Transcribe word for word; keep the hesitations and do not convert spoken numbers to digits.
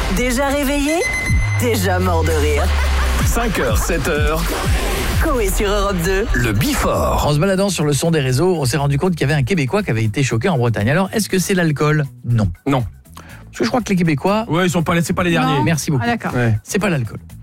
Déjà réveillé? Déjà mort de rire. cinq heures, sept heures. Coé sur Europe deux. Le Before. En se baladant sur le son des réseaux, on s'est rendu compte qu'il y avait un Québécois qui avait été choqué en Bretagne. Alors, est-ce que c'est l'alcool? Non. Non. Parce que je crois que les Québécois... Ouais, ils sont pas, c'est pas les derniers. Merci beaucoup. Ah d'accord. Ouais. C'est pas l'alcool.